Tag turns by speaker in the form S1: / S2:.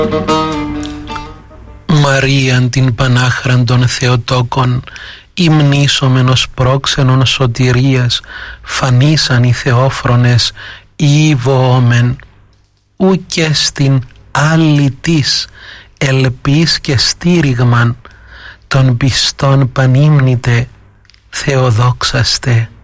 S1: Μαρίαν την Πανάχραν των Θεοτόκων, υμνήσομεν ως πρόξενον σωτηρίας, φανίσαν οι Θεόφρονες Ιβωόμεν. Ουκε στην άλλη της ελπίς και στήριγμαν των πιστών πανύμνητε, Θεοδόξαστε.